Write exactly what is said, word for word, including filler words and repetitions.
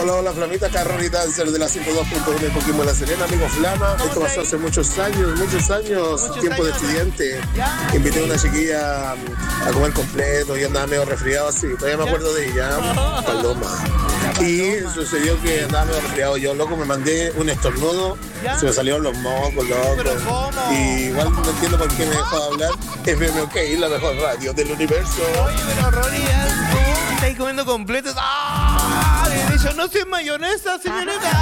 Hola, hola, Flamita, acá Ronnie Dancer de la ciento dos punto uno de Coquimbo La Serena, amigo Flama. Esto pasó hace muchos años, muchos años, muchos tiempo años. De estudiante. ¿Ya? Invité a una chiquilla a comer completo y andaba medio resfriado así. Todavía me acuerdo de ella, Paloma. Y sucedió que andaba medio resfriado. Yo, loco, me mandé un estornudo. ¿Ya? Se me salieron los mocos, loco. Y igual no entiendo por qué me dejó de hablar. F M OK, la mejor radio del universo. Oye, pero Ronnie, ¿tú estás comiendo completo? ¡Ah! De hecho, no soy mayonesa, señorita.